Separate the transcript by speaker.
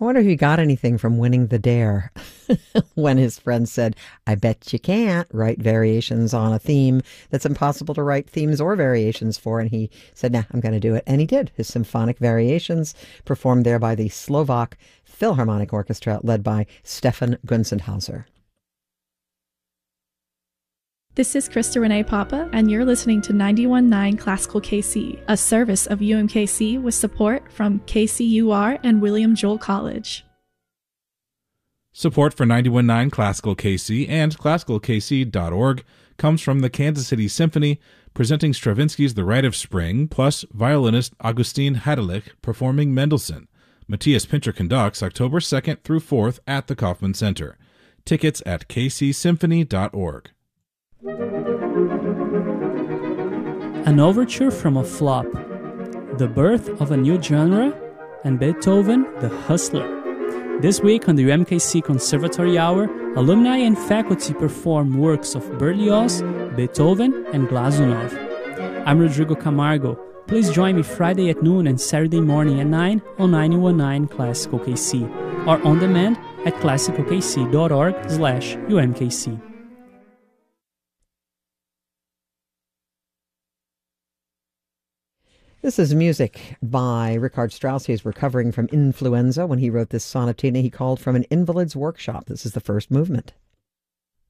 Speaker 1: I wonder if he got anything from winning the dare when his friend said, I bet you can't write variations on a theme that's impossible to write themes or variations for. And he said, nah, I'm going to do it. And he did. His symphonic variations performed there by the Slovak Philharmonic Orchestra led by Stefan Gunzenhauser.
Speaker 2: This is Krista Renee Papa, and you're listening to 91.9 Classical KC, a service of UMKC with support from KCUR and William Jewell College.
Speaker 3: Support for 91.9 Classical KC and ClassicalKC.org comes from the Kansas City Symphony, presenting Stravinsky's The Rite of Spring, plus violinist Augustin Hadelich performing Mendelssohn. Matthias Pincher conducts October 2nd through 4th at the Kaufman Center. Tickets at kcsymphony.org.
Speaker 4: An overture from a flop, the birth of a new genre, and Beethoven, the Hustler. This week on the UMKC Conservatory Hour, alumni and faculty perform works of Berlioz, Beethoven, and Glazunov. I'm Rodrigo Camargo. Please join me Friday at noon and Saturday morning at 9 on 91.9 Classical KC, or on demand at classicalkc.org/UMKC.
Speaker 1: This is music by Richard Strauss. He's recovering from influenza when he wrote this sonatina he called From an Invalid's Workshop. This is the first movement.